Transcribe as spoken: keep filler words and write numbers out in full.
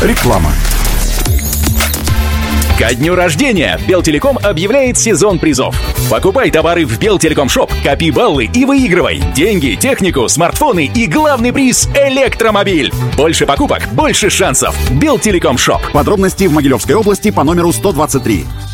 Реклама. Ко дню рождения Белтелеком объявляет сезон призов. Покупай товары в Белтелеком Шоп, копи баллы и выигрывай деньги, технику, смартфоны и главный приз — электромобиль. Больше покупок, больше шансов. Белтелеком Шоп. Подробности в Могилевской области по номеру сто двадцать три.